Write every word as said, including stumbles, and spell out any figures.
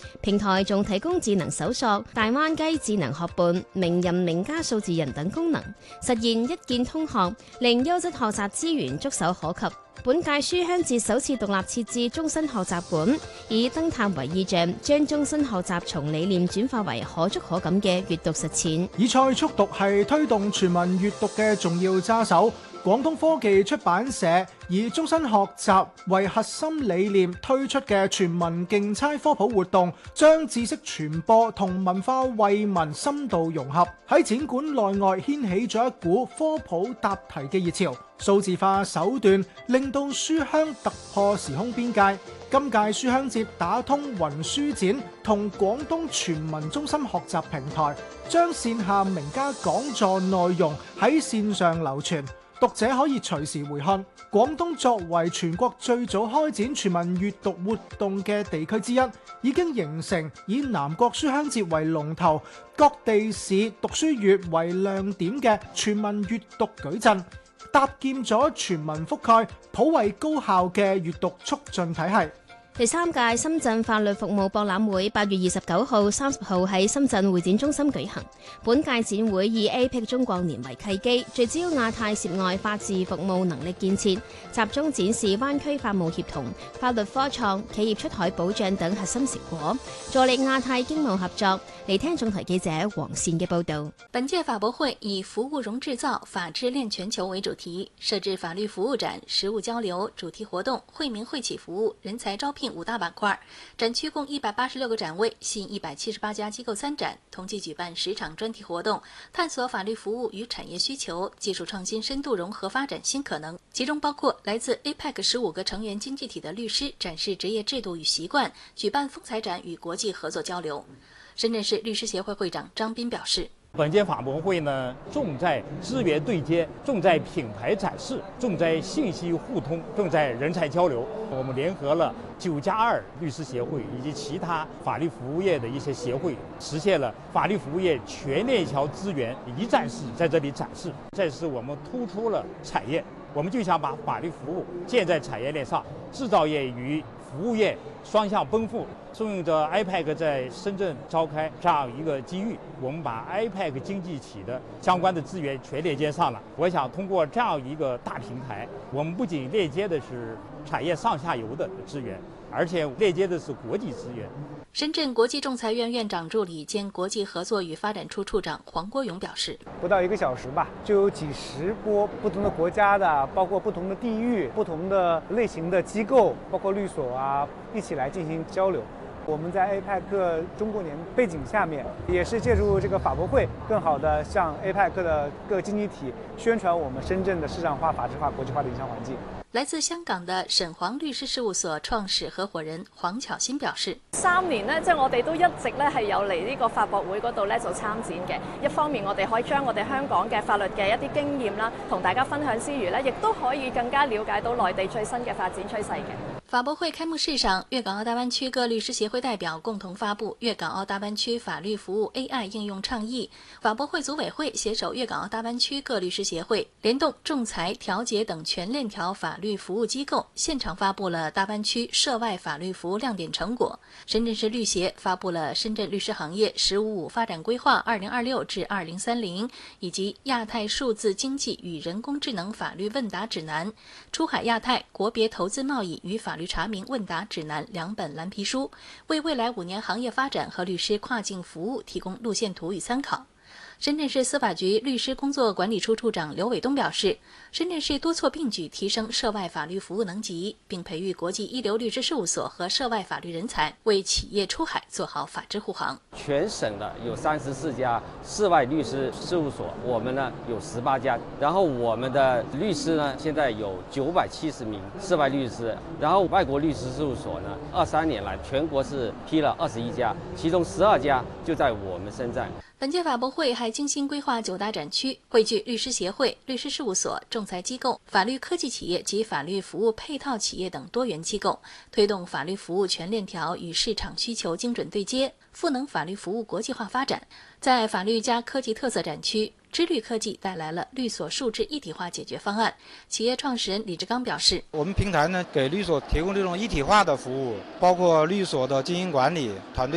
平台仲提供智能搜索、大灣雞智能學伴、名人名家數字人等功能，實現一鍵通學，令優質學習資源觸手可及。本屆書香節首次獨立設置終身學習館，以燈塔為意象，將終身學習從理念轉化為可觸可感嘅閱讀實踐。 以賽速讀係推動全民閱讀嘅重要揸手。廣東科技出版社以終身學習為核心理念推出嘅全民競猜科普活動，將知識傳播同文化惠民深度融合，喺展館內外掀起咗一股科普答題嘅熱潮。數字化手段令到書香突破時空邊界。今屆書香節打通雲書展同廣東全民中心學習平台，將線下名家講座內容喺線上流傳，讀者可以隨時回看。廣東作為全國最早開展全民閱讀活動嘅地區之一，已經形成以南國書香節為龍頭、各地市讀書月為亮點嘅全民閱讀矩陣，搭建咗全民覆蓋、普惠高效嘅閱讀促進體系。 第三屆深圳法律服務博覽會八月二十九號、三十號喺深圳會展中心舉行。本屆展會以 A P E C 中國年為契機，聚焦亞太涉外法治服務能力建設，集中展示灣區法務協同、法律科創、企業出海保障等核心成果，助力亞太經貿合作。嚟聽總台記者黃善嘅報導。 本屆法博會以服務融製造、法治鏈全球為主題，設置法律服務展、實務交流、主題活動、惠民惠企服務、人才招聘五大板塊。展區共一百八十六個展位，吸引一百七十八家機構參展，同期舉辦十場專題活動，探索法律服務與產業需求、技術創新深度融合發展新可能。其中包括來自 A P E C 十五個成員經濟體的律師展示職業制度與習慣，舉辦風采展與國際合作交流。深圳市律師協會會長張斌表示， 本屆法博會呢，重在資源對接，重在品牌展示，重在信息互通，重在人才交流。我們聯合了九加二律師協會以及其他法律服務業的一些協會，實現了法律服務業全鏈條資源一站式在這裡展示。這是我們突出了產業，我們就想把法律服務建在產業鏈上，製造業與服務業雙向奔赴。順應着 A P E C 在深圳召開這樣一個機遇，我們把 A P E C 經濟體的相關的資源全鏈接上了。我想通過這樣一個大平台，我們不僅鏈接的是產業上下游的資源，而且鏈接的是國際資源。 深圳國際仲裁院院長助理兼國際合作與發展處處長黃國勇表示， 不到一個小時吧，就有幾十波不同的國家的，包括不同的地域、不同的類型的機構，包括律所啊，一起來進行交流。我們在 A P E C 中國年背景下面，也是借助這個法博會，更好地向 A P E C 的各經濟體宣傳我們深圳的市場化、法治化、國際化的營商環境。 來自香港的沈黃律師事務所創始合夥人黃巧芯表示， 三年呢，即係我哋都一直咧係有嚟呢個法博會嗰度咧做參展嘅。一方面我哋可以將我哋香港嘅法律嘅一啲經驗啦，同大家分享之餘咧，亦都可以更加了解到內地最新嘅發展趨勢嘅。 法博會開幕式上，粵港澳大灣區各律師協會代表共同發布粵港澳大灣區法律服務 A I 應用倡議。法博會組委會攜手粵港澳大灣區各律師協會，聯動仲裁、調解等全鏈條法律服務機構，現場發布了大灣區涉外法律服務亮點成果。深圳市律協發布了深圳律師行業“十五五”發展規劃二零二六至二零三零以及亞太數字經濟與人工智能法律問答指南、出海亞太國別投資貿易與法律查明問答指南兩本藍皮書，為未來五年行業發展和律師跨境服務提供路線圖與參考。深圳市司法局律師工作管理處處長劉偉東表示，深圳市多措並舉提升涉外法律服務能級，並培育國際一流律師事務所和涉外法律人才，為企業出海做好法治護航。 全省的有三十四家涉外律師事務所，我們呢有十八家，然後我們的律師呢現在有九百七十名涉外律師，然後外國律師事務所呢二三年來全國是批了二十一家，其中十二家就在我們深圳。 本屆法博會還精心規劃九大展區，匯聚律師協會、律師事務所、仲裁機構、法律科技企業及法律服務配套企業等多元機構，推動法律服務全鏈條與市場需求精準對接，賦能法律服務國際化發展。在法律加科技特色展區，知律科技帶來了律所數字一體化解決方案。企業創始人李志剛表示， 我們平台呢給律所提供這種一體化的服務，包括律所的經營管理、團隊